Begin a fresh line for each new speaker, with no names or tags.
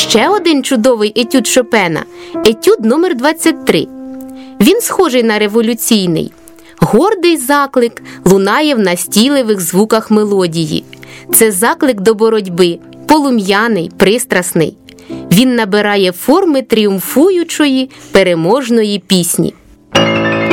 ще один чудовий етюд Шопена – етюд номер 23. Він схожий на революційний. Гордий заклик лунає в настійливих звуках мелодії. Це заклик до боротьби, полум'яний, пристрасний. Він набирає форми тріумфуючої, переможної пісні.